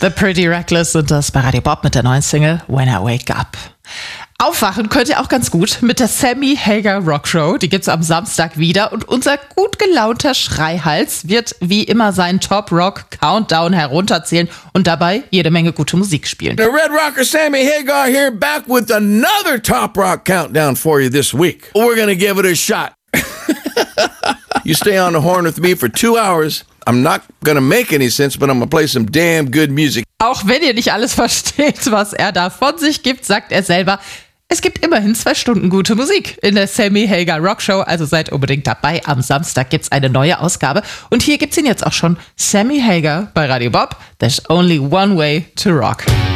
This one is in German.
The Pretty Reckless sind das bei Radio Bob mit der neuen Single When I Wake Up. Aufwachen könnt ihr auch ganz gut mit der Sammy Hagar Rock Show. Die gibt's am Samstag wieder und unser gut gelaunter Schreihals wird wie immer seinen Top Rock Countdown herunterzählen und dabei jede Menge gute Musik spielen. The Red Rocker Sammy Hagar here, back with another Top Rock Countdown for you this week. We're gonna give it a shot. You stay on the horn with me for 2 hours. I'm not gonna make any sense, but I'm gonna play some damn good music. Auch wenn ihr nicht alles versteht, was er da von sich gibt, sagt er selber, es gibt immerhin 2 Stunden gute Musik in der Sammy Hagar Rock Show, also seid unbedingt dabei. Am Samstag gibt's eine neue Ausgabe und hier gibt's ihn jetzt auch schon. Sammy Hagar bei Radio Bob. There's only one way to rock.